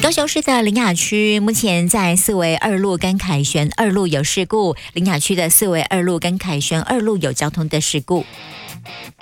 高雄市的苓雅区目前在四维二路跟凯旋二路有事故，苓雅区的四维二路跟凯旋二路有交通的事故。